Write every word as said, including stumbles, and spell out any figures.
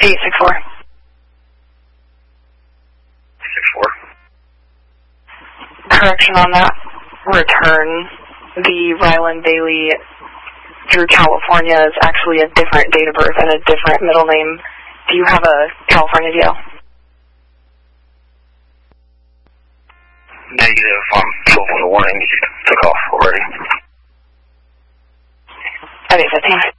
eight six four. six four. Correction on that return. The Ryland Bailey through California is actually a different date of birth and a different middle name. Do you have a California D L? Negative. I'm twelve on the warning. You took off already. Okay, so thanks.